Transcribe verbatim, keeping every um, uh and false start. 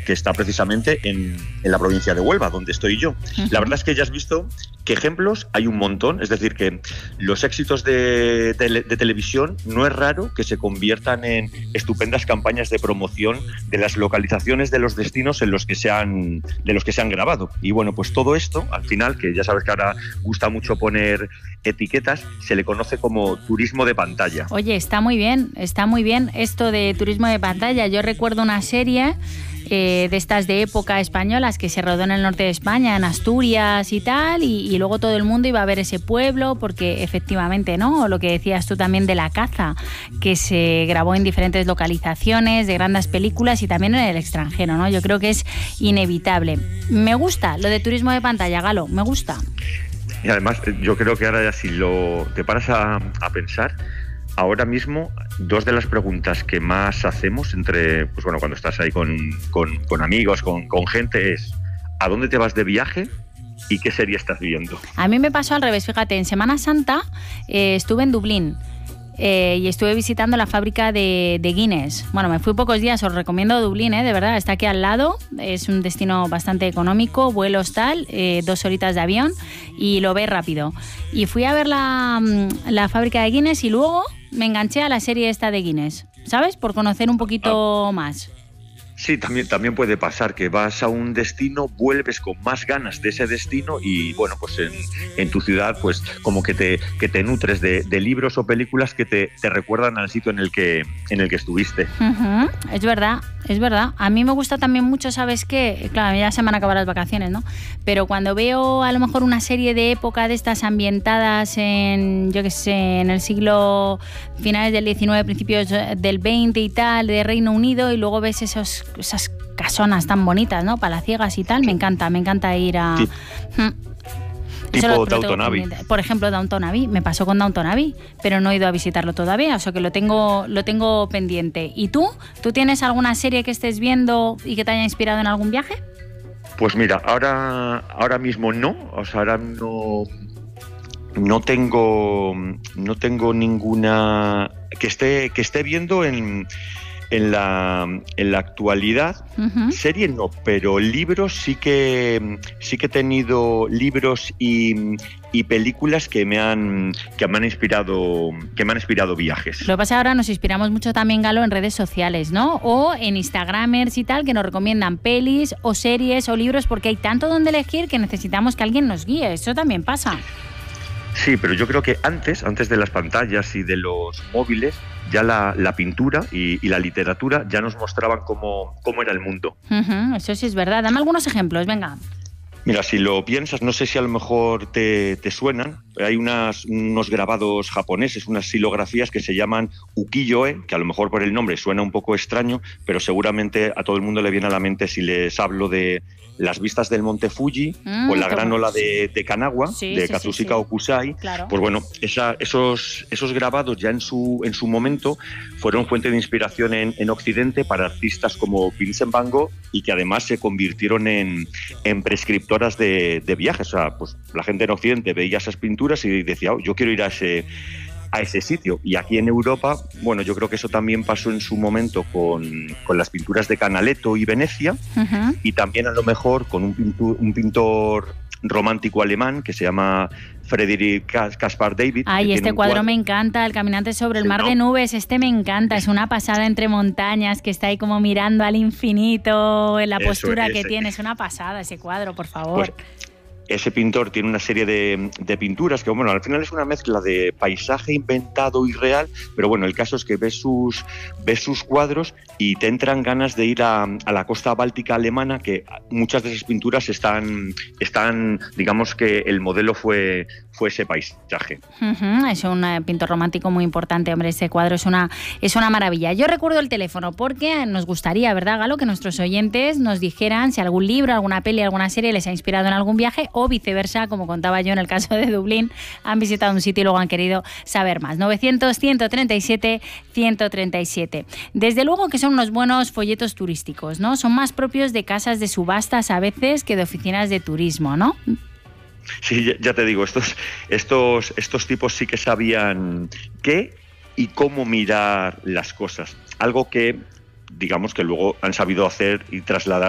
que está precisamente en, en la provincia de Huelva, donde estoy yo. Uh-huh. La verdad es que ya has visto que ejemplos hay un montón, es decir, que los éxitos de, de, de televisión no es raro que se conviertan en estupendas campañas de promoción de las localizaciones de los destinos en los que se han, de los que se han grabado. Y bueno, pues todo esto, al final, que ya sabes que ahora gusta mucho poner etiquetas, se le conoce como turismo de pantalla. Oye, está muy bien, está muy bien esto de turismo de pantalla. Yo recuerdo una serie eh, de estas de época españolas que se rodó en el norte de España, en Asturias y tal, y, y luego todo el mundo iba a ver ese pueblo porque efectivamente, ¿no? Lo que decías tú también de la caza, que se grabó en diferentes localizaciones de grandes películas y también en el extranjero, ¿no? Yo creo que es inevitable. Me gusta lo de turismo de pantalla, Galo, me gusta. Y además, yo creo que ahora ya si lo te paras a, a pensar, ahora mismo dos de las preguntas que más hacemos entre, pues bueno, cuando estás ahí con, con, con amigos, con, con gente, es ¿a dónde te vas de viaje? ¿Y qué serie estás viendo? A mí me pasó al revés, fíjate, en Semana Santa eh, estuve en Dublín. Eh, y estuve visitando la fábrica de, de Guinness. Bueno, me fui pocos días, os recomiendo Dublín, eh, de verdad, está aquí al lado, es un destino bastante económico, vuelos tal, eh, dos horitas de avión y lo ves rápido. Y fui a ver la, la fábrica de Guinness y luego me enganché a la serie esta de Guinness, ¿sabes? Por conocer un poquito ah. más. Sí, también, también puede pasar que vas a un destino, vuelves con más ganas de ese destino y, bueno, pues en, en tu ciudad, pues como que te, que te nutres de, de libros o películas que te, te recuerdan al sitio en el que, en el que estuviste. Uh-huh. Es verdad, es verdad. A mí me gusta también mucho, ¿sabes qué? Claro, ya se van a acabar las vacaciones, ¿no? Pero cuando veo a lo mejor una serie de época de estas ambientadas en, yo qué sé, en el siglo finales del diecinueve, principios del veinte y tal, de Reino Unido, y luego ves esos esas casonas tan bonitas, ¿no? Palaciegas y tal, me encanta, me encanta ir a... Sí. Hmm. Tipo Downton Abbey. Por ejemplo, Downton Abbey, me pasó con Downton Abbey, pero no he ido a visitarlo todavía, o sea que lo tengo, lo tengo pendiente. ¿Y tú? ¿Tú tienes alguna serie que estés viendo y que te haya inspirado en algún viaje? Pues mira, ahora, ahora mismo no, o sea, ahora no... No tengo, no tengo ninguna que esté, que esté viendo en... En la, en la actualidad, uh-huh. serie no, pero libros sí que sí que he tenido libros y, y películas que me han que me han inspirado que me han inspirado viajes. Lo que pasa es que ahora nos inspiramos mucho también, Galo, en redes sociales, ¿no? O en Instagramers y tal, que nos recomiendan pelis o series o libros, porque hay tanto donde elegir que necesitamos que alguien nos guíe. Eso también pasa. Sí, pero yo creo que antes, antes de las pantallas y de los móviles, ya la, la pintura y, y la literatura ya nos mostraban cómo, cómo era el mundo. Uh-huh, eso sí es verdad. Dame algunos ejemplos, venga. Mira, si lo piensas, no sé si a lo mejor te, te suenan, hay unas, unos grabados japoneses, unas silografías que se llaman ukiyo-e, que a lo mejor por el nombre suena un poco extraño, pero seguramente a todo el mundo le viene a la mente si les hablo de las vistas del monte Fuji mm, o la gran ola de, de Kanagawa, sí, de sí, Katsushika sí, sí. Okusai. Claro. Pues bueno, esa, esos, esos grabados ya en su, en su momento fueron fuente de inspiración en, en Occidente para artistas como Vincent Van Gogh y que además se convirtieron en, en prescriptoras de, de viajes. O sea, pues la gente en Occidente veía esas pinturas y decía, oh, yo quiero ir a ese... a ese sitio. Y aquí en Europa, bueno, yo creo que eso también pasó en su momento con, con las pinturas de Canaletto y Venecia, uh-huh. y también a lo mejor con un pintor, un pintor romántico alemán que se llama Friedrich Caspar David. Ay, este cuadro, cuadro me encanta, El caminante sobre el mar ¿no? de nubes, este me encanta, es una pasada entre montañas, que está ahí como mirando al infinito, en la eso, postura ese. que tiene, es una pasada ese cuadro, por favor. Pues, ese pintor tiene una serie de, de pinturas que, bueno, al final es una mezcla de paisaje inventado y real, pero bueno, el caso es que ves sus, ves sus cuadros y te entran ganas de ir a, a la costa báltica alemana, que muchas de esas pinturas están, están digamos que el modelo fue, fue ese paisaje. Uh-huh, es un pintor romántico muy importante, hombre, ese cuadro es una, es una maravilla. Yo recuerdo el teléfono porque nos gustaría, ¿verdad, Galo?, que nuestros oyentes nos dijeran si algún libro, alguna peli, alguna serie les ha inspirado en algún viaje o viceversa, como contaba yo en el caso de Dublín, han visitado un sitio y luego han querido saber más. novecientos, ciento treinta y siete, ciento treinta y siete. Desde luego que son unos buenos folletos turísticos, ¿no? Son más propios de casas de subastas a veces que de oficinas de turismo, ¿no? Sí, ya te digo, estos, estos, estos tipos sí que sabían qué y cómo mirar las cosas. Algo que, digamos, que luego han sabido hacer y trasladar